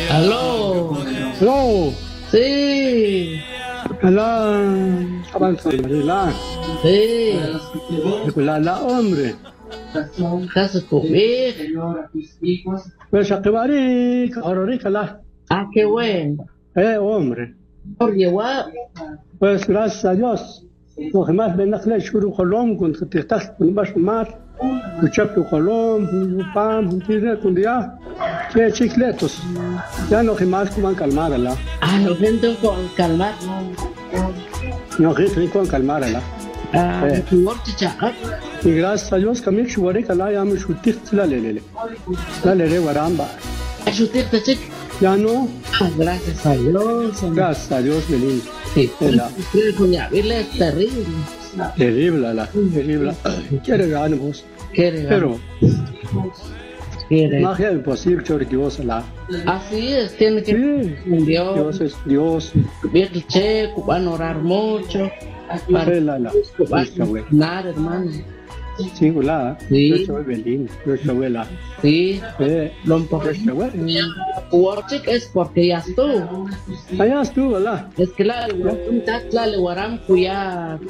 Aló, No, sí, la avanzada, sí, la hombre. casa comer. Pues a que varí, ahora rica la, Ah, qué bueno. hombre. Por llevar, Pues gracias a Dios. Lo que más ven a creer shuru colom con que te estás con más más. Escuchar tu colom, pam, tira con día. Que chicletos. Ya no que más como calmar la. lo siento con calmar. No que con calmar la. Por chichaca. Y gracias a Dios que me shuri la ya me shutir la lele. La lele waramba. Ayúdate, chic. Ya no. Gracias a Dios. Gracias a Dios, Belín. Sí, La cuñadirle es terrible. terrible, la terrible. Quiere ganar vos. Quiere, Pero quiere. magia imposible, chori Dios la. Así es, tiene que Sí, Dios, Dios es Dios. bien el checo, van a orar mucho. Para La. Nuestra güey. nada, hermano. Sí, la. Sí. Nuestra güey Belín. Nuestra güey la. Sí, lo un poco. Nuestra güey. Warchik es porque ya estuvo. Allá estuvo la. Es que la le guaram cuya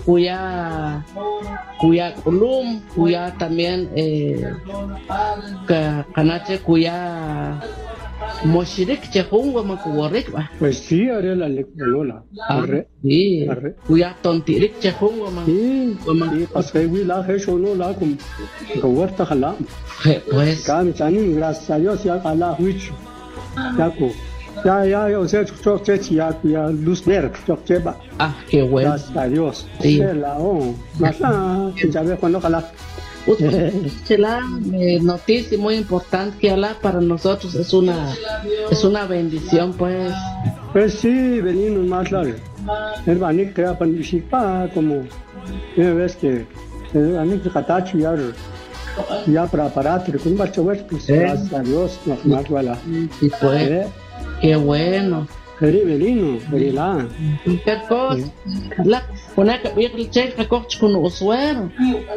culum, cuya también canache cuya moshirik chehungo makuwarik ba. Pues sí, haré la lectura. Arre. Sí, Arre. cuya tontirik chehungo ma. Sí, pasé güey la hecho no la con huerta jala. Pues, Cam chanin gracias a Dios ya jala huicho. Ya co. Ya, o sea, yo ya luz verde, yo lleva. qué bueno. Gracias a Dios. Sí. La más ya ve cuando jala. La noticia muy importante que habla para nosotros es una bendición, pues. Pues sí, venimos más largo. El banik crea para como una vez que el banik de Katachi ya para con mucho pues gracias a Dios nos más vale. Y pues, qué bueno. Velino, velila. Qué cosa. La pone que ver el cheque recoge con usuario.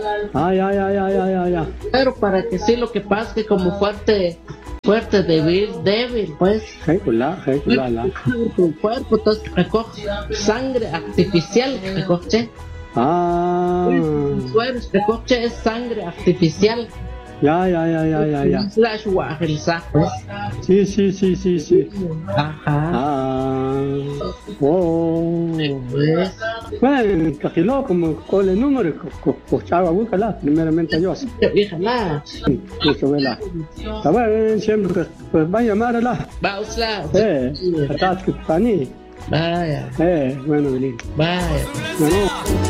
Ya. Pero para que sí lo que pasa es que como fuerte, débil, pues. La. Tu cuerpo entonces recoge sangre artificial, recoge. Sueros, recoge es sangre artificial. Ya. Slash wajelsa, pues. Sí. Ajá. Pues. Bueno, cajiló como con el número, cochaba, búscala, primeramente Dios. Fíjala. Eso vela. Está bueno, siempre, pues va a llamarla. Bausla. Atrás que pani. Vaya. Bueno, Belín. Vaya. Bueno.